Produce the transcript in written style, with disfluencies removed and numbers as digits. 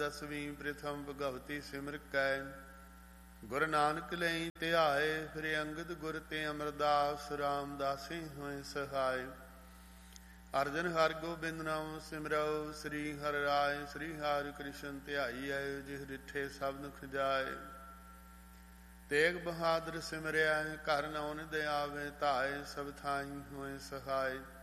ਦਸਵੀਂ ਪ੍ਰਥਮ ਭਗਵਤੀ ਸਿਮਰ ਕੈ। ਗੁਰੂ ਨਾਨਕ ਲਈ ਧਿਆਏ, ਫਿਰ ਅੰਗਦ ਗੁਰ ਤੇ ਅਮਰਦਾਸ, ਰਾਮਦਾਸੀ ਹੋਏ ਸਹਾਇ। ਅਰਜਨ ਹਰਿ ਗੋਬਿੰਦ ਨਾਮ ਸਿਮਰਉ, ਸ੍ਰੀ ਹਰਿ ਰਾਇ ਸ੍ਰੀ ਹਰਿ ਕ੍ਰਿਸ਼ਨ ਧਿਆਈਐ। ਜਿਸ ਡਿਠੇ ਸਭ ਦੁਖ ਜਾਏ, ਤੇਗ ਬਹਾਦਰ ਸਿਮਰਿਆ। ਘਰ ਨਉ ਨਿਧ ਆਵੇ ਧਾਏ, ਸਭ ਥਾਈ ਹੋਏ ਸਹਾਇ।